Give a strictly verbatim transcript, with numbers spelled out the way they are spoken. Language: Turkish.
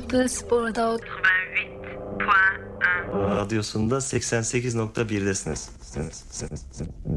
Plus pour d'autres vingt-huit point un. Radyosunda seksen sekiz nokta birdesiniz.